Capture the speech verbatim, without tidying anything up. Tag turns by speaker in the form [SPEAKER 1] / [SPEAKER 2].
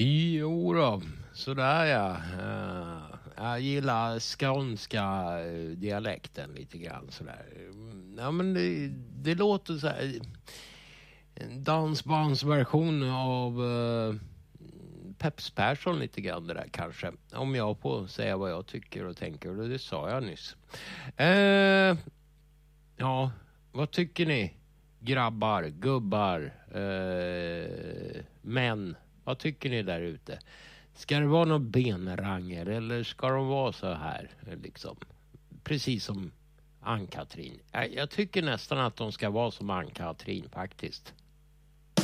[SPEAKER 1] Jo då, sådär ja. Uh, jag gillar skånska dialekten lite grann sådär. Ja men det, det låter så här, en dansbandsversion av uh, Peps Persson lite grann det där kanske. Om jag får säga vad jag tycker och tänker, och det sa jag nyss. Uh, ja, vad tycker ni? Grabbar, gubbar, uh, män. Vad tycker ni där ute? Ska det vara någon benranger eller ska de vara så här liksom? Precis som Ann-Katrin. Jag tycker nästan att de ska vara som Ann-Katrin faktiskt.